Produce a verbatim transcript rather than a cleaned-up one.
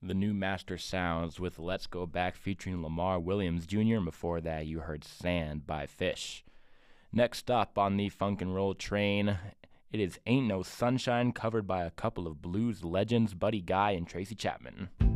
the new Master Sounds with Let's Go Back featuring Lamar Williams Junior And before that, you heard Sand by Fish. Next up on the Funk and Roll train, it is Ain't No Sunshine, covered by a couple of blues legends, Buddy Guy and Tracy Chapman.